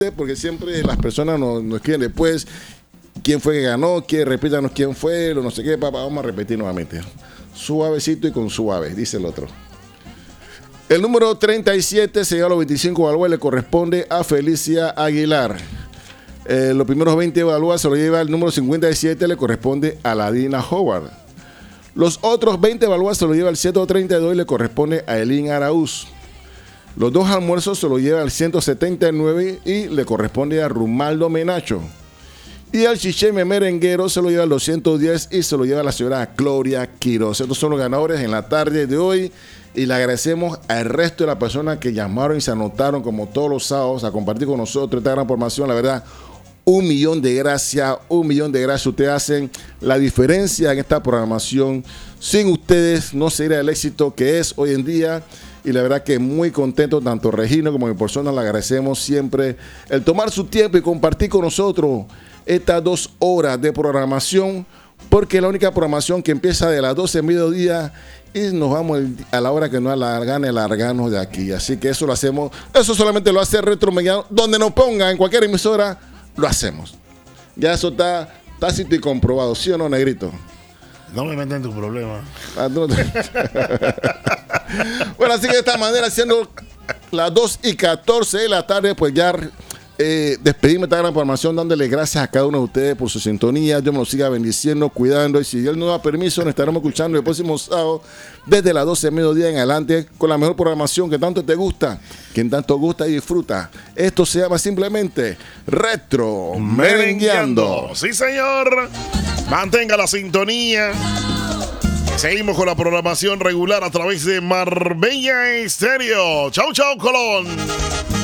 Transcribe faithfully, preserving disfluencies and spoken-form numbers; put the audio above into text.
porque siempre las personas nos, nos quieren después quién fue que ganó, quién repítanos quién fue, lo no sé qué, papá, vamos a repetir nuevamente. Suavecito y con suave, dice el otro. El número treinta y siete se lleva a los veinticinco balúas y le corresponde a Felicia Aguilar. Eh, los primeros veinte balúas se lo lleva el número cincuenta y siete, le corresponde a Ladina Howard. Los otros veinte balúas se lo lleva el ciento treinta y dos y le corresponde a Elin Araúz. Los dos almuerzos se lo lleva el ciento setenta y nueve y le corresponde a Rumaldo Menacho. Y al chicheme merenguero se lo lleva el doscientos diez y se lo lleva la señora Gloria Quiroz. Estos son los ganadores en la tarde de hoy. Y le agradecemos al resto de las personas que llamaron y se anotaron como todos los sábados a compartir con nosotros esta gran información. La verdad, un millón de gracias, un millón de gracias. Ustedes hacen la diferencia en esta programación. Sin ustedes no sería el éxito que es hoy en día. Y la verdad que muy contento, tanto Regino como mi persona, le agradecemos siempre el tomar su tiempo y compartir con nosotros estas dos horas de programación, porque la única programación que empieza de las doce de mediodía y nos vamos a la hora que nos alargan, alargarnos de aquí. Así que eso lo hacemos, eso solamente lo hace Retro Mexicano, donde nos pongan en cualquier emisora, lo hacemos. Ya eso está tácito y comprobado, ¿sí o no, Negrito? No me metan en tu problema. Bueno, así que de esta manera, siendo las dos y catorce de la tarde, pues ya eh, despedimos esta gran programación, dándole gracias a cada uno de ustedes por su sintonía. Dios me lo siga bendiciendo, cuidando. Y si Dios nos da permiso, nos estaremos escuchando el próximo sábado desde las doce de mediodía en adelante con la mejor programación que tanto te gusta, que tanto gusta y disfruta. Esto se llama simplemente Retro Merengueando. Sí, señor. Mantenga la sintonía. Seguimos con la programación regular a través de Marbella Estéreo. Chau, chau, Colón.